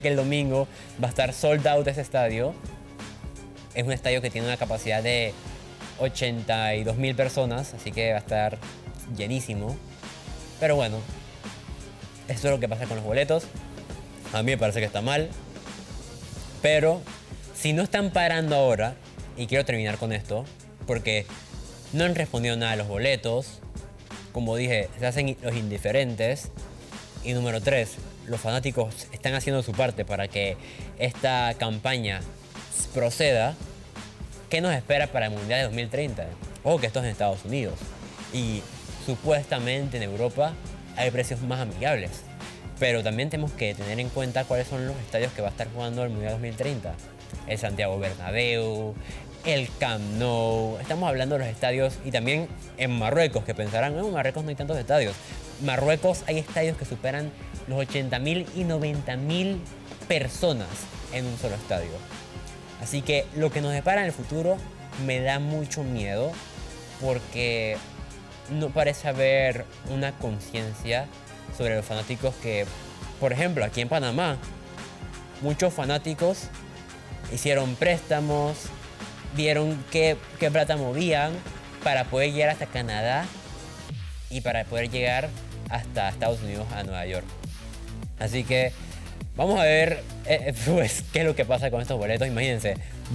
que el domingo va a estar sold out ese estadio. Es un estadio que tiene una capacidad de 82.000 personas, así que va a estar llenísimo. Pero bueno, eso es lo que pasa con los boletos. A mí me parece que está mal. Pero si no están parando ahora, y quiero terminar con esto, porque no han respondido nada a los boletos. Como dije, se hacen los indiferentes. Y número 3, los fanáticos están haciendo su parte para que esta campaña proceda. ¿Qué nos espera para el Mundial de 2030? Ojo que esto es en Estados Unidos. Y supuestamente en Europa hay precios más amigables. Pero también tenemos que tener en cuenta cuáles son los estadios que va a estar jugando el Mundial 2030. El Santiago Bernabéu, el Camp Nou. Estamos hablando de los estadios y también en Marruecos, que pensarán, no, en Marruecos no hay tantos estadios. Marruecos hay estadios que superan los 80.000 y 90.000 personas en un solo estadio. Así que lo que nos depara en el futuro me da mucho miedo porque no parece haber una conciencia sobre los fanáticos que, por ejemplo, aquí en Panamá, muchos fanáticos hicieron préstamos, vieron qué plata movían para poder llegar hasta Canadá y para poder llegar hasta Estados Unidos, a Nueva York. Así que vamos a ver pues, qué es lo que pasa con estos boletos. Imagínense,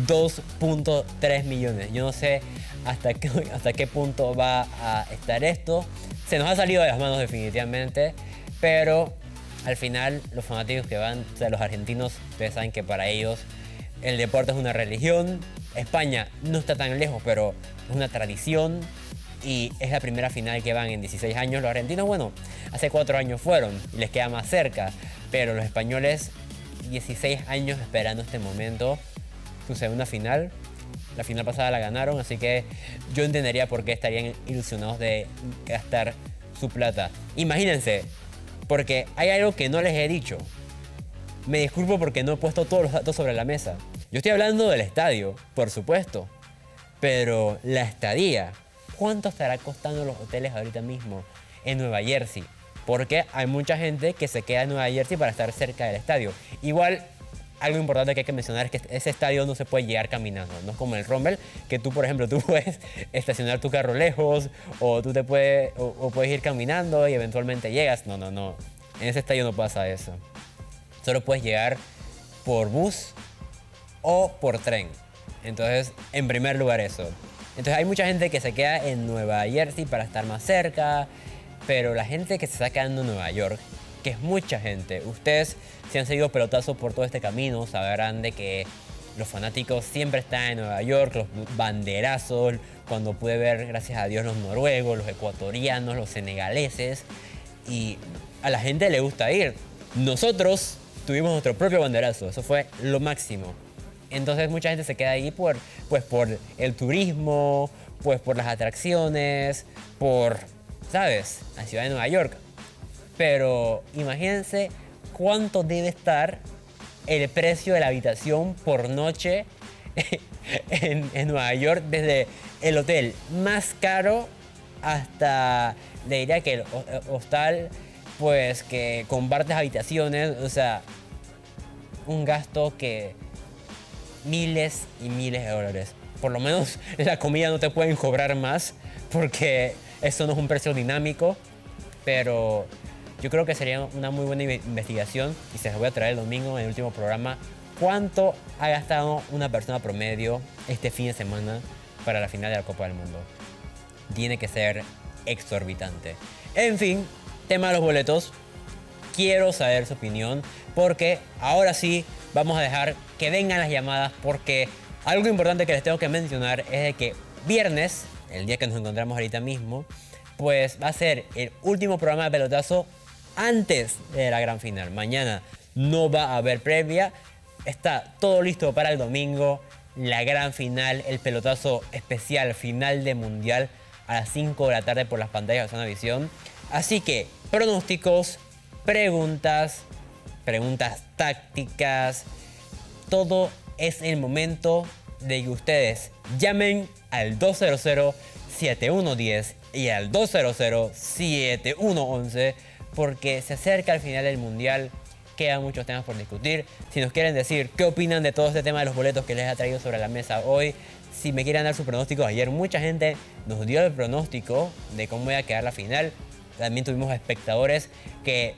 2.3 millones. Yo no sé hasta qué punto va a estar esto. Se nos ha salido de las manos definitivamente, pero al final los fanáticos que van, o sea, los argentinos, ustedes saben que para ellos el deporte es una religión. España no está tan lejos, pero es una tradición y es la primera final que van en 16 años. Los argentinos, bueno, hace 4 años fueron y les queda más cerca, pero los españoles, 16 años esperando este momento, su segunda final. La final pasada la ganaron, así que yo entendería por qué estarían ilusionados de gastar su plata. Imagínense, porque hay algo que no les he dicho. Me disculpo porque no he puesto todos los datos sobre la mesa. Yo estoy hablando del estadio, por supuesto, pero la estadía. ¿Cuánto estará costando los hoteles ahorita mismo en Nueva Jersey? Porque hay mucha gente que se queda en Nueva Jersey para estar cerca del estadio. Igual, algo importante que hay que mencionar es que ese estadio no se puede llegar caminando. No es como el Rommel, que tú, por ejemplo, tú puedes estacionar tu carro lejos o tú puedes ir caminando y eventualmente llegas. No, no, no. En ese estadio no pasa eso. Solo puedes llegar por bus o por tren. Entonces, en primer lugar eso. Entonces hay mucha gente que se queda en Nueva Jersey para estar más cerca, pero la gente que se está quedando en Nueva York, que es mucha gente, ustedes si han seguido Pelotazo por todo este camino, sabrán de que los fanáticos siempre están en Nueva York, los banderazos, cuando pude ver, gracias a Dios, los noruegos, los ecuatorianos, los senegaleses, y a la gente le gusta ir. Nosotros tuvimos nuestro propio banderazo, eso fue lo máximo. Entonces mucha gente se queda ahí por el turismo, pues por las atracciones, por, ¿sabes?, la ciudad de Nueva York. Pero imagínense cuánto debe estar el precio de la habitación por noche en Nueva York, desde el hotel más caro hasta, le diría que el hostal, pues que compartes habitaciones, o sea, un gasto que miles y miles de dólares. Por lo menos la comida no te pueden cobrar más porque eso no es un precio dinámico, pero yo creo que sería una muy buena investigación y se las voy a traer el domingo en el último programa. ¿Cuánto ha gastado una persona promedio este fin de semana para la final de la Copa del Mundo? Tiene que ser exorbitante. En fin, tema de los boletos. Quiero saber su opinión porque ahora sí vamos a dejar que vengan las llamadas, porque algo importante que les tengo que mencionar es de que viernes, el día que nos encontramos ahorita mismo, pues va a ser el último programa de Pelotazo antes de la gran final. Mañana no va a haber previa, está todo listo para el domingo, la gran final, el Pelotazo especial final de Mundial a las 5 de la tarde por las pantallas de Zona Visión. Así que pronósticos, preguntas tácticas, todo es el momento de que ustedes llamen al 200-7110 y al 200-7111, porque se acerca el final del Mundial quedan muchos temas por discutir. Si nos quieren decir qué opinan de todo este tema de los boletos que les ha traído sobre la mesa hoy, si me quieren dar su pronóstico, ayer mucha gente nos dio el pronóstico de cómo iba a quedar la final. También tuvimos espectadores que